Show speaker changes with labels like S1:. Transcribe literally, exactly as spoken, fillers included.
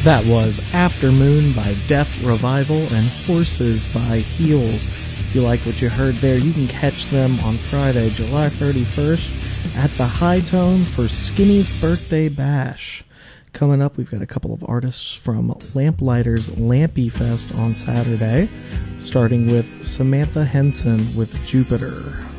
S1: That was Aftermoon by Death Revival and Horses by Heels. If you like what you heard there, you can catch them on Friday, July thirty-first at the High Tone for Skinny's Birthday Bash. Coming up, we've got a couple of artists from Lamplighter's Lampy Fest on Saturday, starting with Samantha Henson with Jupiter.